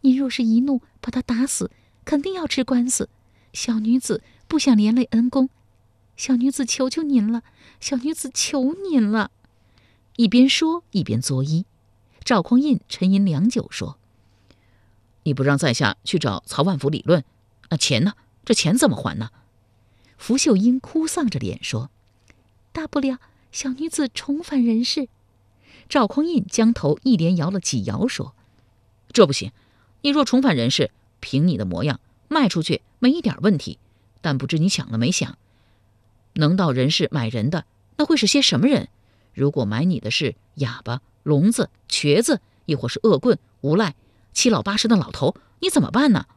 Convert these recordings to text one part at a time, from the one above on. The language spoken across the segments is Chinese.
您若是一怒把他打死，肯定要吃官司。小女子不想连累恩公，小女子求求您了，小女子求您了。”一边说一边作揖。赵匡胤沉吟良久说：“你不让在下去找曹万福理论，钱呢？这钱怎么还呢？”福秀英哭丧着脸说：“大不了小女子重返人世。”赵匡胤将头一连摇了几摇说：“这不行，你若重返人世，凭你的模样卖出去没一点问题，但不知你想了没想，能到人世买人的那会是些什么人？如果买你的是哑巴、聋子、瘸子，亦或是恶棍、无赖、七老八十的老头，你怎么办呢？”“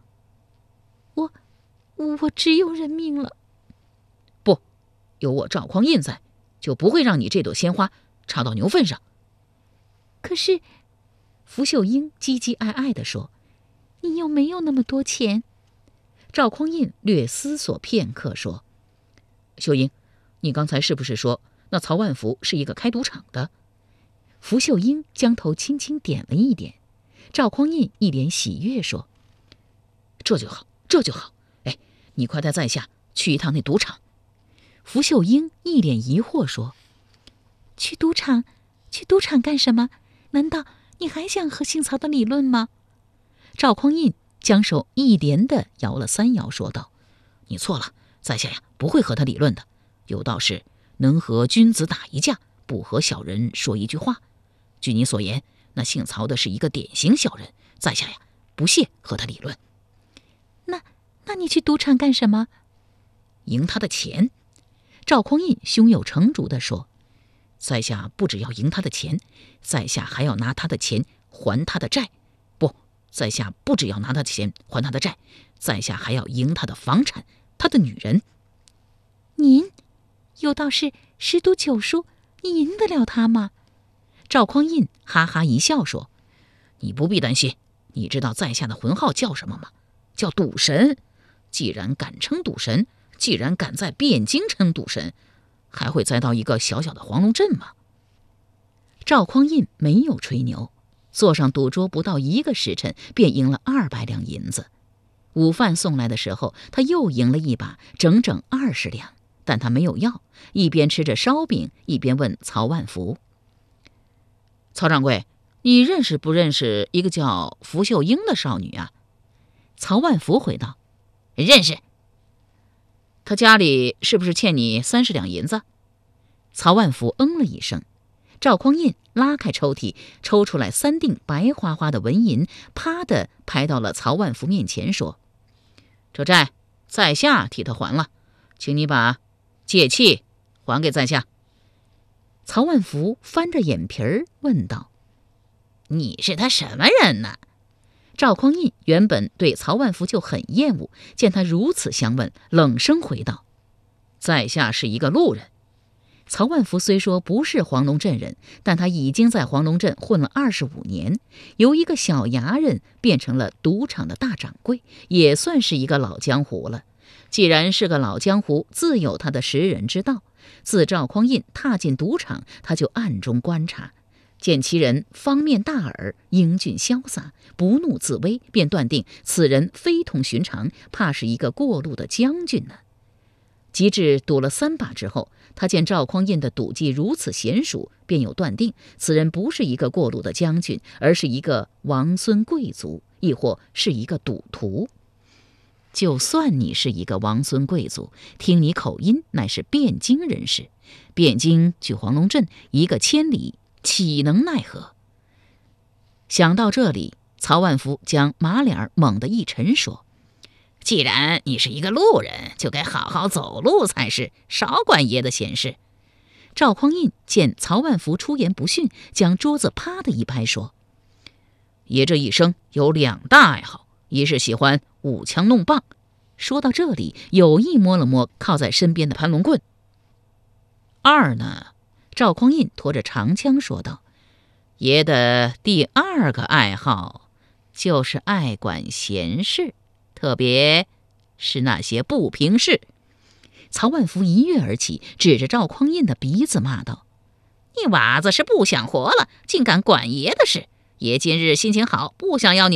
我只有人命了。”“不，有我赵匡胤在，就不会让你这朵鲜花插到牛粪上。”“可是，”福秀英唧唧爱爱地说，“你又没有那么多钱。”赵匡胤略思索片刻说：“秀英，你刚才是不是说那曹万福是一个开赌场的？”福秀英将头轻轻点了一点。赵匡胤一脸喜悦说：“这就好，这就好。哎，你快带在下去一趟那赌场。”福秀英一脸疑惑说：“去赌场？去赌场干什么？难道你还想和姓曹的理论吗？”赵匡胤将手一连地摇了3摇，说道：“你错了，在下呀不会和他理论的。有道是能和君子打一架，不和小人说一句话。据你所言，那姓曹的是一个典型小人，在下呀不屑和他理论。”“那你去赌场干什么？”“赢他的钱。”赵匡胤胸有成竹地说：“在下不只要赢他的钱，在下还要拿他的钱还他的债。不，在下不只要拿他的钱还他的债，在下还要赢他的房产，他的女人。”“您有道是10赌9输，你赢得了他吗？”赵匡胤哈哈一笑说：“你不必担心，你知道在下的魂号叫什么吗？叫赌神。既然敢称赌神，既然敢在汴京称赌神，还会栽到一个小小的黄龙镇吗？”赵匡胤没有吹牛，坐上赌桌不到1个时辰，便赢了200两银子。午饭送来的时候，他又赢了一把，整整20两，但他没有要，一边吃着烧饼，一边问曹万福：“曹掌柜，你认识不认识一个叫福秀英的少女啊？”曹万福回道：“认识。”“他家里是不是欠你30两银子？”曹万福嗯了一声。赵匡胤拉开抽屉，抽出来3锭白花花的纹银，啪的拍到了曹万福面前，说：“这债在下替他还了，请你把借契还给在下。”曹万福翻着眼皮儿问道：“你是他什么人呢？”赵匡胤原本对曹万福就很厌恶，见他如此相问，冷声回道：“在下是一个路人。”曹万福虽说不是黄龙镇人，但他已经在黄龙镇混了25年，由一个小衙人变成了赌场的大掌柜，也算是一个老江湖了。既然是个老江湖，自有他的识人之道。自赵匡胤踏进赌场，他就暗中观察，见其人方面大耳，英俊潇洒，不怒自威，便断定此人非同寻常，怕是一个过路的将军呢。及至赌了3把之后，他见赵匡胤的赌技如此娴熟，便有断定此人不是一个过路的将军，而是一个王孙贵族，亦或是一个赌徒。就算你是一个王孙贵族，听你口音乃是汴京人士，汴京距黄龙镇1个千里，岂能奈何？想到这里，曹万福将马脸猛地一沉，说：“既然你是一个路人，就该好好走路才是，少管爷的闲事。”赵匡胤见曹万福出言不逊，将桌子啪的一拍，说：“爷这一生有2大爱好，一是喜欢舞枪弄棒。”说到这里，有意摸了摸靠在身边的盘龙棍。2呢，赵匡胤拖着长枪说道：“爷的第2个爱好就是爱管闲事，特别是那些不平事。”曹万福一跃而起，指着赵匡胤的鼻子骂道：“你娃子是不想活了，竟敢管爷的事！爷今日心情好，不想要你